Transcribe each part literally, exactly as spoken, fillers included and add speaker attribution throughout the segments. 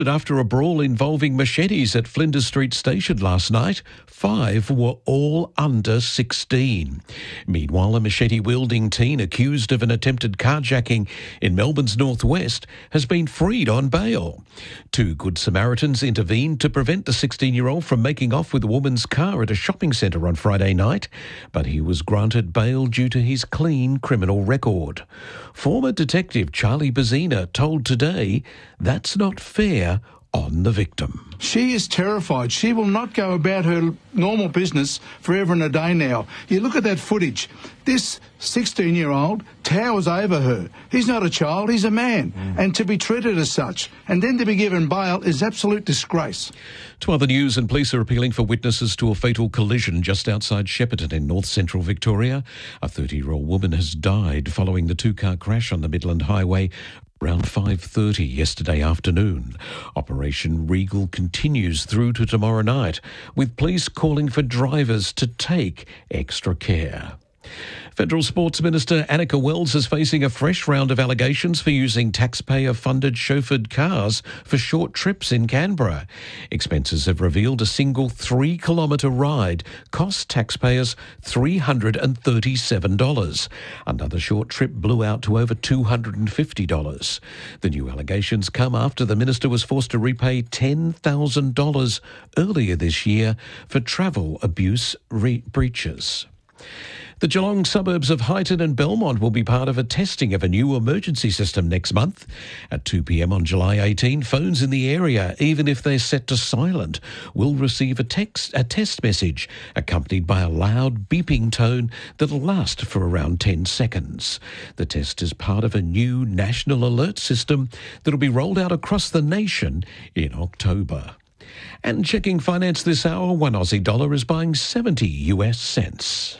Speaker 1: But after a brawl involving machetes at Flinders Street Station last night, five were all under sixteen. Meanwhile, a machete-wielding teen accused of an attempted carjacking in Melbourne's northwest has been freed on bail. Two Good Samaritans intervened to prevent the sixteen-year-old from making off with a woman's car at a shopping centre on Friday night, but he was granted bail due to his clean criminal record. Former Detective Charlie Bazina told Today that's not fair on the victim.
Speaker 2: She is terrified. She will not go about her normal business forever and a day now. You look at that footage. This sixteen-year-old towers over her. He's not a child, he's a man. Mm. And to be treated as such and then to be given bail is absolute disgrace.
Speaker 1: To other news, and police are appealing for witnesses to a fatal collision just outside Shepparton in north-central Victoria. A thirty-year-old woman has died following the two-car crash on the Midland Highway around five thirty yesterday afternoon. Operation Regal continues through to tomorrow night, with police calling for drivers to take extra care. Federal Sports Minister Annika Wells is facing a fresh round of allegations for using taxpayer-funded chauffeured cars for short trips in Canberra. Expenses have revealed a single three-kilometre ride cost taxpayers three hundred thirty-seven dollars. Another short trip blew out to over two hundred fifty dollars. The new allegations come after the minister was forced to repay ten thousand dollars earlier this year for travel abuse re- breaches. The Geelong suburbs of Highton and Belmont will be part of a testing of a new emergency system next month. At two p.m. on July eighteenth, phones in the area, even if they're set to silent, will receive a text, a test message accompanied by a loud beeping tone that'll last for around ten seconds. The test is part of a new national alert system that'll be rolled out across the nation in October. And checking finance this hour, one Aussie dollar is buying seventy U S cents.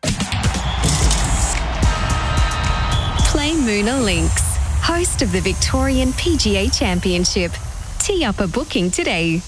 Speaker 3: Play Moona Links, host of the Victorian P G A Championship. Tee up a booking today.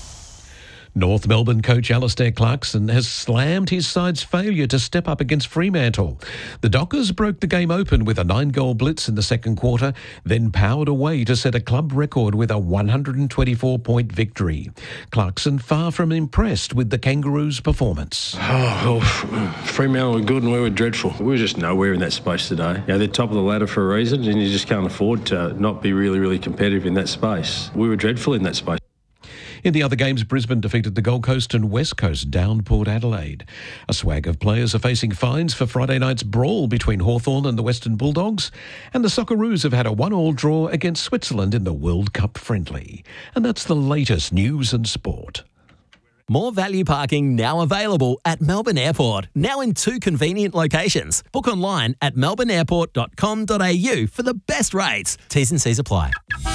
Speaker 1: North Melbourne coach Alastair Clarkson has slammed his side's failure to step up against Fremantle. The Dockers broke the game open with a nine-goal blitz in the second quarter, then powered away to set a club record with a one hundred twenty-four point victory. Clarkson far from impressed with the Kangaroos' performance.
Speaker 4: Oh, well, Fremantle were good and we were dreadful. We were just nowhere in that space today. You know, they're top of the ladder for a reason, and you just can't afford to not be really, really competitive in that space. We were dreadful in that space.
Speaker 1: In the other games, Brisbane defeated the Gold Coast and West Coast down Port Adelaide. A swag of players are facing fines for Friday night's brawl between Hawthorn and the Western Bulldogs. And the Socceroos have had a one-all draw against Switzerland in the World Cup friendly. And that's the latest news and sport.
Speaker 5: More value parking now available at Melbourne Airport, now in two convenient locations. Book online at melbourne airport dot com dot a u for the best rates. T's and C's apply.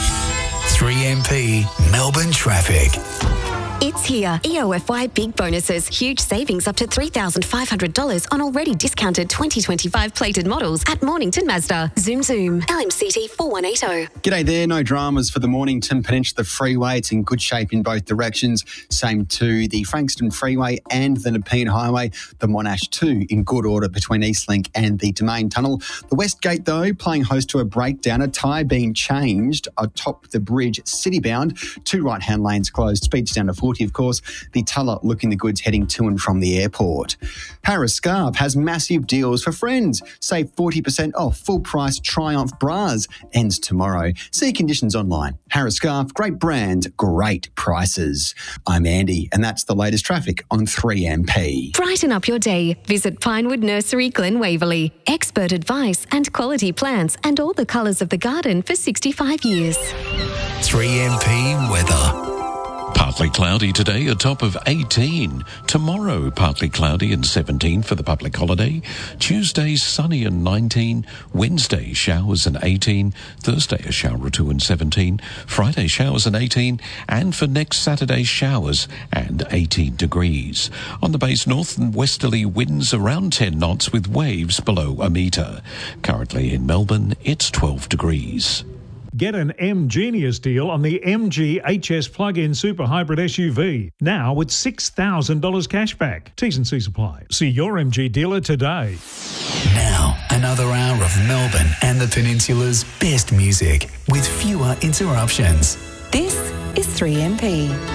Speaker 6: three M P Melbourne Traffic.
Speaker 3: It's here. E O F Y big bonuses. Huge savings up to three thousand five hundred dollars on already discounted twenty twenty-five plated models at Mornington Mazda. Zoom Zoom. L M C T four one eight zero.
Speaker 7: G'day there. No dramas for the Mornington Peninsula Freeway. It's in good shape in both directions. Same to the Frankston Freeway and the Nepean Highway. The Monash two in good order between Eastlink and the Domain Tunnel. The West Gate, though, playing host to a breakdown. A tyre being changed atop the bridge city-bound. Two right-hand lanes closed. Speeds down to forty, of course. The Tulla looking the goods heading to and from the airport. Harris Scarf has massive deals for friends. Save forty percent off full-price Triumph bras. Ends tomorrow. See conditions online. Harris Scarf, great brand, great prices. I'm Andy, and that's the latest traffic on three M P.
Speaker 3: Brighten up your day. Visit Pinewood Nursery, Glen Waverley. Expert advice and quality plants and all the colours of the garden for sixty-five years.
Speaker 6: three M P weather.
Speaker 1: Partly cloudy today, a top of eighteen. Tomorrow, partly cloudy and seventeen for the public holiday. Tuesday, sunny and nineteen. Wednesday, showers and eighteen. Thursday, a shower or two and seventeen. Friday, showers and eighteen. And for next Saturday, showers and eighteen degrees. On the base, north and westerly winds around ten knots with waves below a metre. Currently in Melbourne, it's twelve degrees.
Speaker 8: Get an M Genius deal on the M G H S plug-in super hybrid S U V. Now with six thousand dollars cashback. T's and C's apply. See your M G dealer today.
Speaker 6: Now, another hour of Melbourne and the Peninsula's best music with fewer interruptions.
Speaker 9: This is three M P.